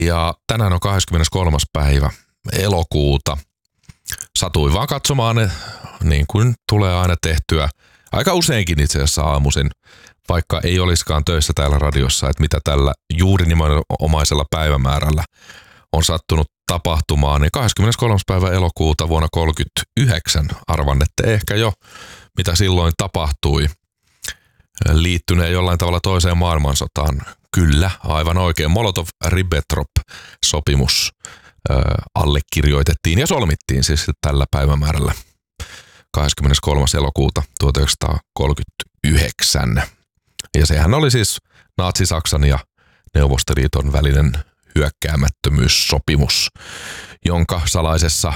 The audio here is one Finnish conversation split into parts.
Ja tänään on 23. päivä elokuuta. Satuin vaan katsomaan, niin kuin tulee aina tehtyä, aika useinkin itse asiassa aamuisin, vaikka ei olisikaan töissä täällä radiossa, että mitä tällä juuri nimenomaisella päivämäärällä on sattunut tapahtumaan. Niin 23. päivä elokuuta vuonna 1939, arvannette ehkä jo, mitä silloin tapahtui, liittyneen jollain tavalla toiseen maailmansotaan. Kyllä, aivan oikein. Molotov-Ribbentrop-sopimus allekirjoitettiin ja solmittiin siis tällä päivämäärällä 23. elokuuta 1939. Ja sehän oli siis Natsi-Saksan ja Neuvostoliiton välinen hyökkäämättömyyssopimus, jonka salaisessa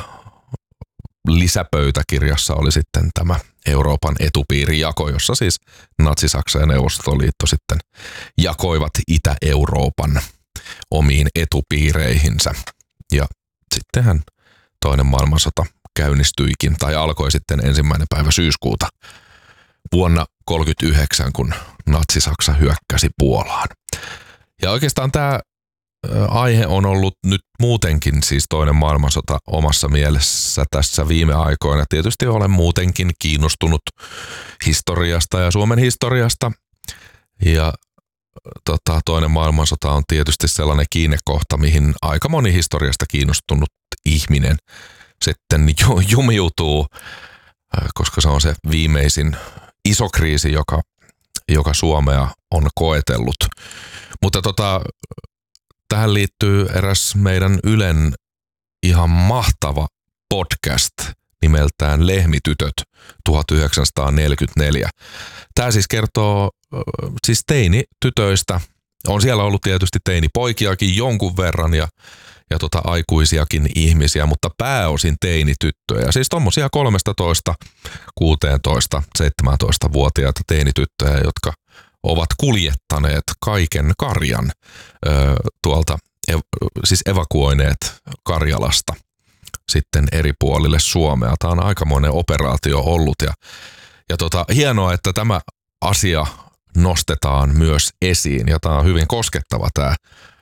lisäpöytäkirjassa oli sitten tämä Euroopan etupiirijako, jossa siis Natsi-Saksa ja Neuvostoliitto sitten jakoivat Itä-Euroopan omiin etupiireihinsä. Ja sittenhän toinen maailmansota käynnistyikin, tai alkoi sitten 1. päivä syyskuuta vuonna 1939, kun Natsi-Saksa hyökkäsi Puolaan. Ja oikeastaan tämä aihe on ollut nyt muutenkin siis toinen maailmansota omassa mielessä tässä viime aikoina. Tietysti olen muutenkin kiinnostunut historiasta ja Suomen historiasta. Ja toinen maailmansota on tietysti sellainen kiinnekohta, mihin aika moni historiasta kiinnostunut ihminen sitten jumiutuu, koska se on se viimeisin iso kriisi, joka Suomea on koetellut. Mutta tähän liittyy eräs meidän Ylen ihan mahtava podcast nimeltään Lehmitytöt 1944. Tämä siis kertoo siis teinitytöistä. On siellä ollut tietysti teinipoikiakin jonkun verran ja aikuisiakin ihmisiä, mutta pääosin teinityttöjä. Siis tommosia 13, 16, 17-vuotiaita teinityttöjä, jotka ovat kuljettaneet kaiken Karjan tuolta, siis evakuoineet Karjalasta sitten eri puolille Suomea. Tämä on aikamoinen operaatio ollut ja hienoa, että tämä asia nostetaan myös esiin ja tämä on hyvin koskettava tämä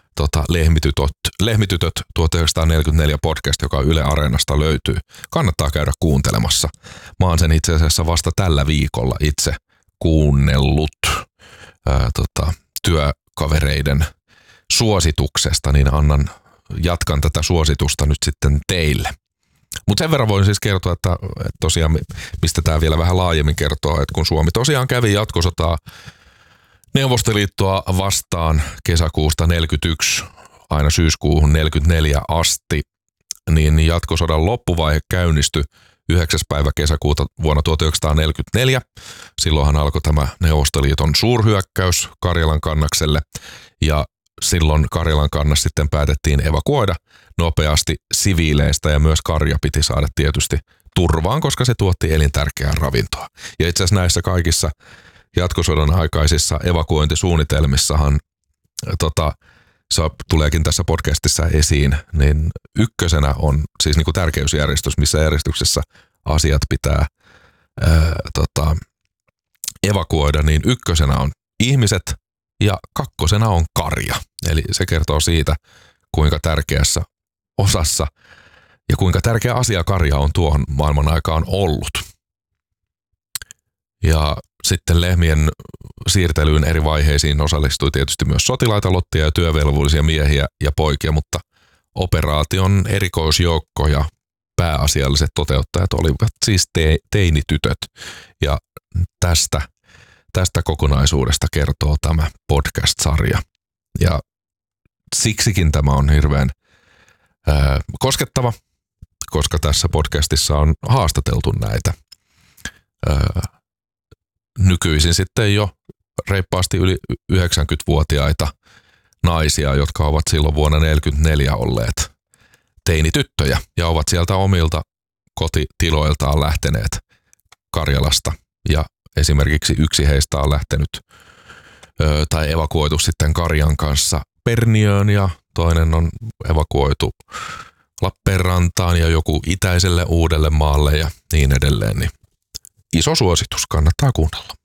Lehmitytöt 1944 podcast, joka Yle Areenasta löytyy. Kannattaa käydä kuuntelemassa. Mä oon sen itse asiassa vasta tällä viikolla itse kuunnellut työkavereiden suosituksesta, niin jatkan tätä suositusta nyt sitten teille. Mutta sen verran voin siis kertoa, että tosiaan, mistä tämä vielä vähän laajemmin kertoo, että kun Suomi tosiaan kävi jatkosotaa Neuvostoliittoa vastaan kesäkuusta 1941 aina syyskuuhun 1944 asti, niin jatkosodan loppuvaihe käynnistyi 9. päivä kesäkuuta vuonna 1944. Silloinhan alkoi tämä Neuvostoliiton suurhyökkäys Karjalan kannakselle ja silloin Karjalan kannas sitten päätettiin evakuoida nopeasti siviileistä ja myös karja piti saada tietysti turvaan, koska se tuotti elintärkeää ravintoa. Ja itse asiassa näissä kaikissa jatkosodan aikaisissa evakuointisuunnitelmissahan, se tuleekin tässä podcastissa esiin, niin ykkösenä on siis niin kuin tärkeysjärjestys, missä järjestyksessä asiat pitää evakuoida, niin ykkösenä on ihmiset ja kakkosena on karja. Eli se kertoo siitä, kuinka tärkeässä osassa ja kuinka tärkeä asia karja on tuohon maailman aikaan ollut. Ja sitten lehmien siirtelyyn eri vaiheisiin osallistui tietysti myös sotilaita, lottia ja työvelvollisia miehiä ja poikia, mutta operaation erikoisjoukko ja pääasialliset toteuttajat olivat siis teinitytöt. Ja tästä kokonaisuudesta kertoo tämä podcast-sarja. Ja siksikin tämä on hirveän koskettava, koska tässä podcastissa on haastateltu näitä nykyisin sitten jo reippaasti yli 90-vuotiaita naisia, jotka ovat silloin vuonna 1944 olleet teinityttöjä ja ovat sieltä omilta kotitiloiltaan lähteneet Karjalasta. Ja esimerkiksi yksi heistä on lähtenyt tai evakuoitu sitten karjan kanssa Perniöön ja toinen on evakuoitu Lappeenrantaan ja joku itäiselle Uudellemaalle ja niin edelleen. Niin iso suositus, kannattaa kuunnella.